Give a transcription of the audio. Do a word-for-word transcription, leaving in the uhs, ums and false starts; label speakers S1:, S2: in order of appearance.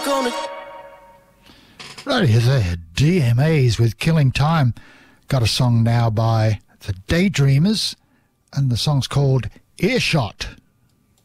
S1: gonna...
S2: Right here, there, D M As with Killing Time. Got a song now by the Daydreamers, and the song's called Earshot.